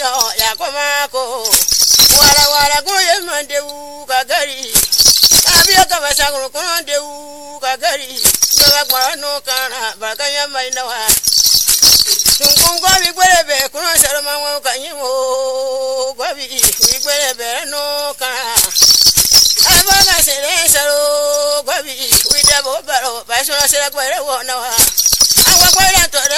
yo ya komako wara wara ko yemande u kagari abia kabasa ko konde u kagari baba kwa no kana bakanya maina wa tunkungo bigwerebe kuno salama wa kanyimo gwabi bigwerebe no kana abana sere salo gwabi widabo baro basura sera gwere wona wa